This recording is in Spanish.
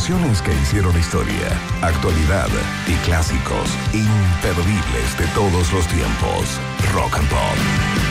Canciones que hicieron historia, actualidad y clásicos imperdibles de todos los tiempos. Rock and Pop.